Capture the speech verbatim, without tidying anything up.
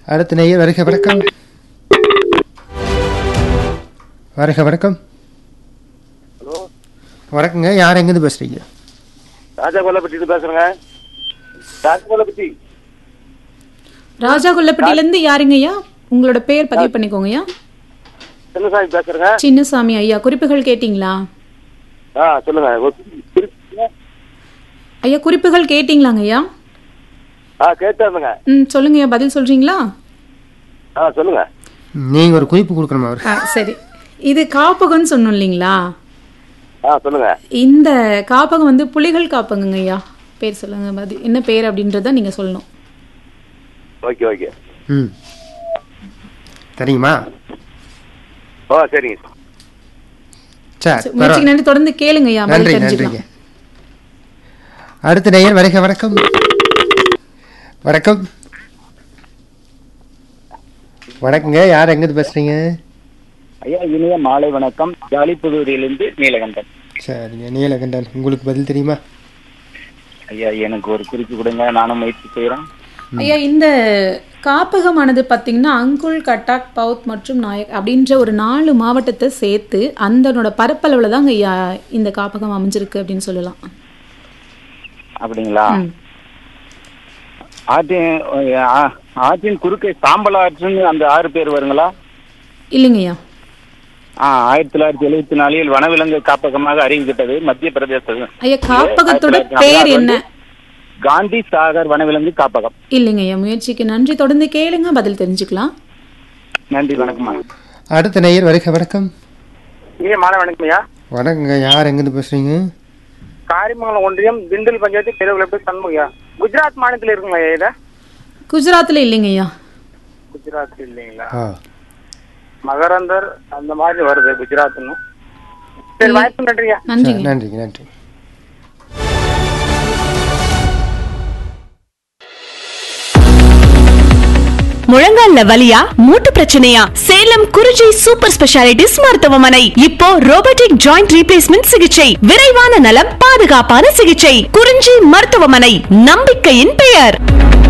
அடுத்த நேயர் வருக வணக்கம். வருக வணக்கம். ஹலோ வணக்கங்க. யார் எங்கேருந்து பேசுறீங்க? ராஜா கொல்லப்பட்டி பேசுறேங்க. ராஜா கொல்லப்பட்டி. ராஜா கொல்லப்பட்டியிலேருந்து யாருங்க ஐயா? உங்களோட பேர் பதிவு பண்ணிக்கோங்கய்யா. சின்னசாமி பேசுறேங்க. சின்னசாமி ஐயா, குறிப்புகள் கேட்டிங்களா? ஆ சொல்லுங்க. ஐயா குறிப்புகள் கேட்டிங்களாங்க ஐயா? ஆ கேட்டாருங்க. ம் சொல்லுங்க ஐயா, பதில் சொல்றீங்களா? ஆ சொல்லுங்க. நீங்க ஒரு குறிப்பு கொடுக்கணுமா அவர்? ஆ சரி. இது காப்பகம்னு சொன்னோம் இல்லைங்களா? ஆ சொல்லுங்க. இந்த காப்பகம் வந்து புலிகள் காப்பகங்க ஐயா. பேர் சொல்லுங்க, பதில் என்ன பேர் அப்படின்றத நீங்க சொல்லணும். Okay okay. ம் தெரியுமா? ஓ சரிங்க. சரி, முயற்சிக்கு நன்றி. தொடர்ந்து கேளுங்க ஐயா, பதில் நன்றி தெரிஞ்சுக்கலாம். நன்றிங்க. அடுத்த நேயர் வருக வணக்கம். வணக்கம். வணக்கங்க. யார் எங்கிருந்து பேசுறீங்க? ஐயா இனிய மாலை வணக்கம். ஜாலிப்புதூரிலிருந்து நீலகண்டன். சரிங்க நீலகண்டன், உங்களுக்கு பதில் தெரியுமா? ஐயா எனக்கு ஒரு குறிப்பு கொடுங்க, நானும் முயற்சி செய்யறேன். ஐயா இந்த காப்பகமானது பார்த்தீங்கன்னா அங்குல், கட்டாக், பவுத் மற்றும் நாயக் அப்படின்ற ஒரு நாலு மாவட்டத்தை சேர்த்து அந்தனோட பரப்பளவில் தாங்க ஐயா இந்த காப்பகம் அமைஞ்சிருக்கு அப்படின்னு சொல்லலாம். அப்படிங்களா? ஆற்றின் ஆ- ஆற்றின் குறுக்கே சாம்பல் ஆற்றுன்னு அந்த ஆறு பேர் வருங்களா? இல்லைங்கய்யா. ஆ ஆயிரத்தி தொள்ளாயிரத்தி எழுபத்தி நாலில் வனவிலங்கு காப்பகமாக அறிவிக்கப்பட்டது மத்திய பிரதேச. ஐயா காப்பகத்தோட பேர் என்ன? காந்தி சாகர் வனவிலங்கு காப்பகம். இல்லைங்க ஐயா, முயற்சிக்கு நன்றி. தொடர்ந்து கேளுங்க, பதில் தெரிஞ்சுக்கலாம். நன்றி வணக்கம். அடுத்த நேயர் வருக வணக்கம். இனிய மாலை வணக்கம் ஐயா. வணக்கங்க. யார் எங்கிருந்து பேசுறீங்க? காரிமங்கலம் ஒன்றியம் திண்டல் பஞ்சாயத்து பெருவிழப்பு சண்முகையா. குஜராத் மாநிலத்தில் இருக்குங்களா ஐயா? இதை குஜராத்தில் இல்லைங்க ஐயா. குஜராத் இல்லைங்களா? ஆ மகரந்தர் அந்த மாதிரி வருது குஜராத்னு. சரி வாய்ப்பு நன்றியா. நன்றிங்க. நன்றிங்க நன்றி. முழங்கால்ல வலியா, மூட்டு பிரச்சனையா? சேலம் குறிஞ்சி சூப்பர் ஸ்பெஷாலிட்டிஸ் மருத்துவமனை இப்போ ரோபோட்டிக் ஜாயிண்ட் ரீப்ளேஸ்மெண்ட் சிகிச்சை, விரைவான நலம், பாதுகாப்பான சிகிச்சை. குறிஞ்சி மருத்துவமனை, நம்பிக்கையின் பெயர்.